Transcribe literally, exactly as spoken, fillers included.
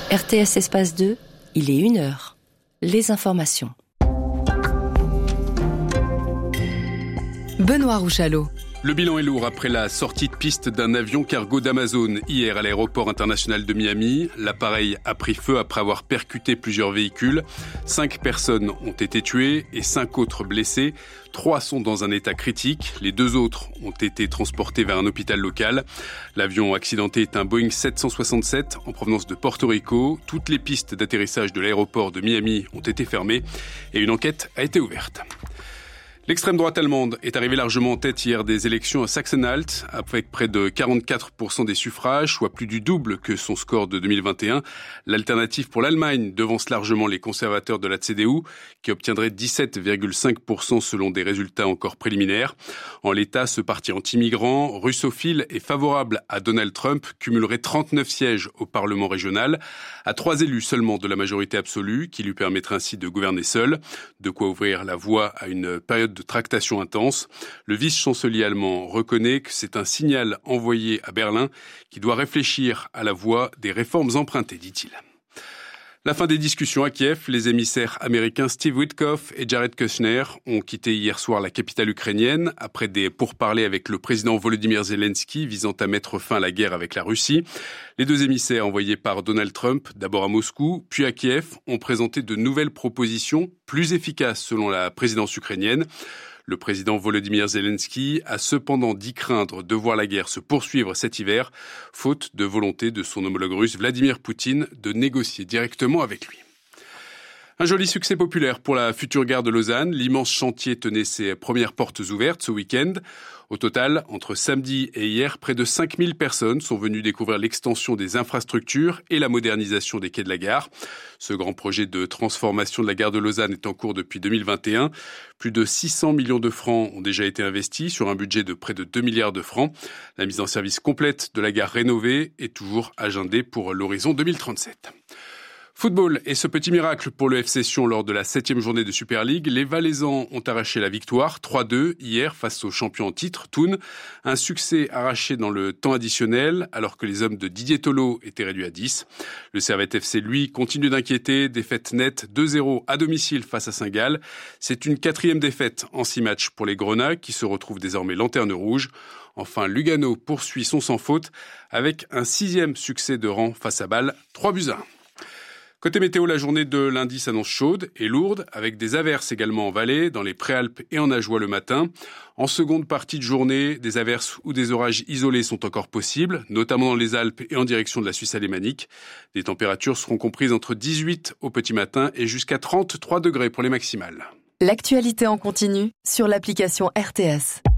R T S Espace deux, il est une heure. Les informations. Benoît Rouchalot. Le bilan est lourd après la sortie de piste d'un avion cargo d'Amazon hier à l'aéroport international de Miami. L'appareil a pris feu après avoir percuté plusieurs véhicules. Cinq personnes ont été tuées et cinq autres blessées. Trois sont dans un état critique. Les deux autres ont été transportés vers un hôpital local. L'avion accidenté est un Boeing sept cent soixante-sept en provenance de Porto Rico. Toutes les pistes d'atterrissage de l'aéroport de Miami ont été fermées et une enquête a été ouverte. L'extrême droite allemande est arrivée largement en tête hier des élections à Sachsen-Anhalt, avec près de quarante-quatre pour cent des suffrages, soit plus du double que son score de deux mille vingt et un. L'alternative pour l'Allemagne devance largement les conservateurs de la C D U, qui obtiendraient dix-sept virgule cinq pour cent selon des résultats encore préliminaires. En l'état, ce parti anti-migrant, russophile et favorable à Donald Trump cumulerait trente-neuf sièges au Parlement régional, à trois élus seulement de la majorité absolue, qui lui permettrait ainsi de gouverner seul, de quoi ouvrir la voie à une période de tractation intense. Le vice-chancelier allemand reconnaît que c'est un signal envoyé à Berlin qui doit réfléchir à la voie des réformes empruntées, dit-il. La fin des discussions à Kiev, les émissaires américains Steve Witkoff et Jared Kushner ont quitté hier soir la capitale ukrainienne après des pourparlers avec le président Volodymyr Zelensky visant à mettre fin à la guerre avec la Russie. Les deux émissaires envoyés par Donald Trump, d'abord à Moscou, puis à Kiev, ont présenté de nouvelles propositions plus efficaces selon la présidence ukrainienne. Le président Volodymyr Zelensky a cependant dit craindre de voir la guerre se poursuivre cet hiver, faute de volonté de son homologue russe Vladimir Poutine de négocier directement avec lui. Un joli succès populaire pour la future gare de Lausanne. L'immense chantier tenait ses premières portes ouvertes ce week-end. Au total, entre samedi et hier, près de cinq mille personnes sont venues découvrir l'extension des infrastructures et la modernisation des quais de la gare. Ce grand projet de transformation de la gare de Lausanne est en cours depuis deux mille vingt et un. Plus de six cents millions de francs ont déjà été investis sur un budget de près de deux milliards de francs. La mise en service complète de la gare rénovée est toujours agendée pour l'horizon deux mille trente-sept. Football et ce petit miracle pour le F C Sion lors de la septième journée de Super League. Les Valaisans ont arraché la victoire trois deux hier face au champion en titre, Thun. Un succès arraché dans le temps additionnel alors que les hommes de Didier Tolo étaient réduits à dix. Le Servette F C, lui, continue d'inquiéter. Défaite nette deux zéro à domicile face à Saint-Gall. C'est une quatrième défaite en six matchs pour les Grenats qui se retrouvent désormais lanterne rouge. Enfin, Lugano poursuit son sans faute avec un sixième succès de rang face à Bâle, trois buts à un. Côté météo, la journée de lundi s'annonce chaude et lourde, avec des averses également en vallée, dans les Préalpes et en Ajoie le matin. En seconde partie de journée, des averses ou des orages isolés sont encore possibles, notamment dans les Alpes et en direction de la Suisse alémanique. Des températures seront comprises entre dix-huit au petit matin et jusqu'à trente-trois degrés pour les maximales. L'actualité en continu sur l'application R T S.